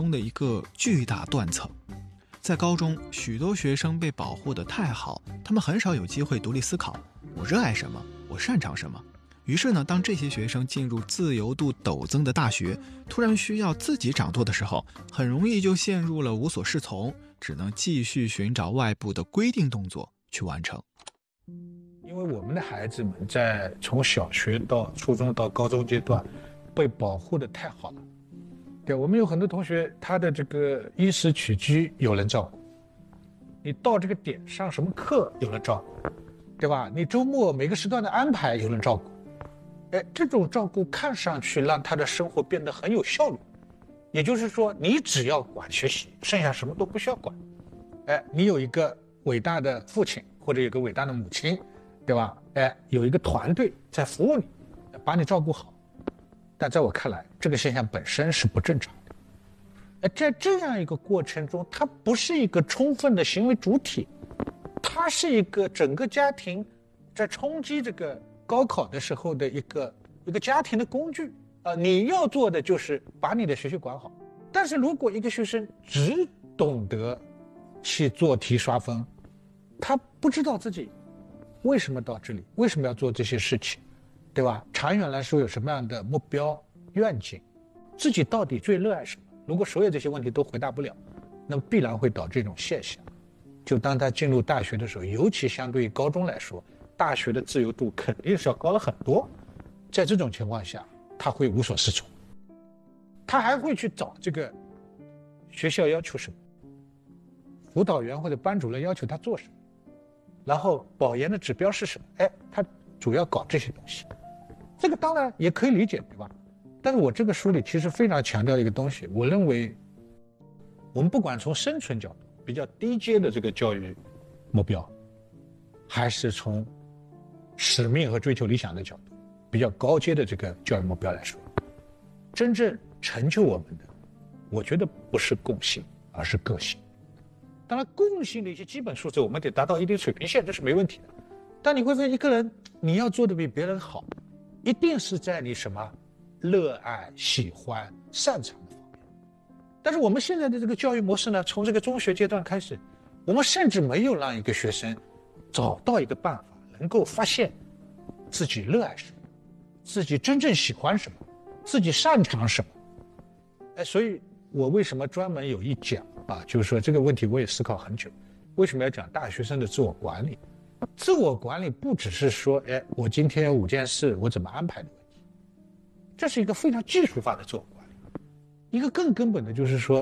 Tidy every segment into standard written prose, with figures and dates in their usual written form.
中的一个巨大断层。在高中，许多学生被保护得太好，他们很少有机会独立思考，我热爱什么，我擅长什么。于是呢，当这些学生进入自由度陡增的大学，突然需要自己掌舵的时候，很容易就陷入了无所适从，只能继续寻找外部的规定动作去完成。 因为我们的孩子们在从小学到初中到高中阶段被保护得太好了，对，我们有很多同学他的这个衣食起居有人照顾，你到这个点上什么课有人照顾，对吧？你周末每个时段的安排有人照顾，这种照顾看上去让他的生活变得很有效率。也就是说，你只要管学习，剩下什么都不需要管。你有一个伟大的父亲或者有个伟大的母亲，对吧？有一个团队在服务你，把你照顾好。但在我看来，这个现象本身是不正常的。在这样一个过程中，它不是一个充分的行为主体，它是一个整个家庭在冲击这个高考的时候的一个家庭的工具。你要做的就是把你的学习管好。但是如果一个学生只懂得去做题刷分，他不知道自己为什么到这里，为什么要做这些事情，对吧？长远来说有什么样的目标愿景，自己到底最热爱什么？如果所有这些问题都回答不了，那么必然会导致一种现象，就当他进入大学的时候，尤其相对于高中来说，大学的自由度肯定是要高了很多。在这种情况下，他会无所适从，他还会去找这个学校要求什么，辅导员或者班主任要求他做什么，然后保研的指标是什么，他主要搞这些东西。这个当然也可以理解，对吧？但是我这个书里其实非常强调一个东西，我认为我们不管从生存角度比较低阶的这个教育目标，还是从使命和追求理想的角度比较高阶的这个教育目标来说，真正成就我们的，我觉得不是共性，而是个性。当然共性的一些基本素质我们得达到一定水平线，这是没问题的。但你会发现一个人你要做的比别人好，一定是在你什么热爱、喜欢、擅长的方面。但是我们现在的这个教育模式呢，从这个中学阶段开始，我们甚至没有让一个学生找到一个办法能够发现自己热爱什么，自己真正喜欢什么，自己擅长什么。所以我为什么专门有一讲就是说这个问题我也思考很久，为什么要讲大学生的自我管理？自我管理不只是说我今天有5件事我怎么安排的问题，这是一个非常技术化的自我管理。一个更根本的就是说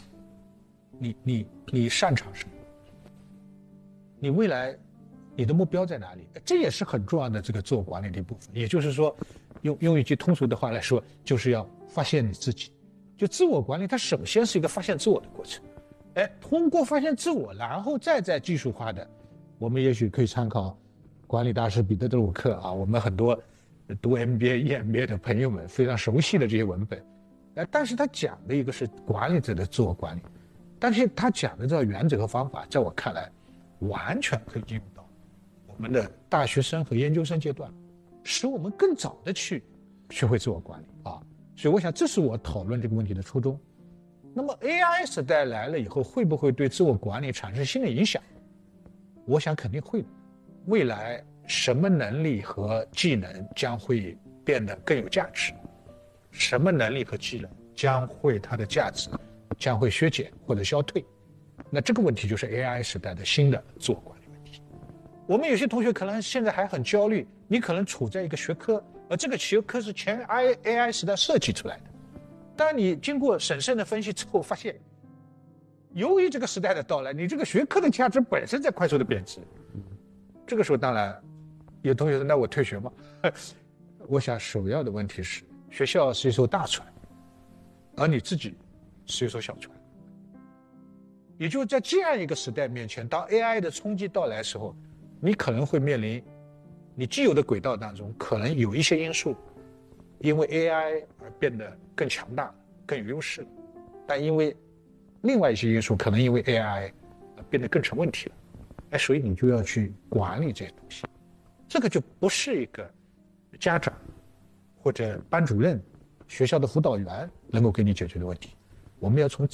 你擅长什么，你未来你的目标在哪里，这也是很重要的这个自我管理的一部分。也就是说用一句通俗的话来说，就是要发现你自己。就自我管理它首先是一个发现自我的过程，通过发现自我，然后再在技术化的，我们也许可以参考管理大师彼得·德鲁克我们很多读 MBA、EMBA 的朋友们非常熟悉的这些文本。但是他讲的一个是管理者的自我管理，但是他讲的这个原则和方法，在我看来完全可以应用到我们的大学生和研究生阶段，使我们更早的去学会自我管理所以我想这是我讨论这个问题的初衷。那么 AI 时代来了以后，会不会对自我管理产生新的影响？我想肯定会的。未来什么能力和技能将会变得更有价值，什么能力和技能将会它的价值将会削减或者消退，那这个问题就是 AI 时代的新的自我管理问题。我们有些同学可能现在还很焦虑，你可能处在一个学科，而这个学科是前 AI 时代设计出来的，当你经过审慎的分析之后发现，由于这个时代的到来，你这个学科的价值本身在快速的贬值。这个时候当然有同学说那我退学吗？我想首要的问题是，学校是一艘大船，而你自己是一艘小船。也就是在这样一个时代面前，当 AI 的冲击到来的时候，你可能会面临你既有的轨道当中可能有一些因素因为 AI 而变得更强大更有优势了，但因为另外一些因素可能因为 AI 而变得更成问题了，所以你就要去管理这些东西。这个就不是一个家长或者班主任学校的辅导员能够给你解决的问题，我们要从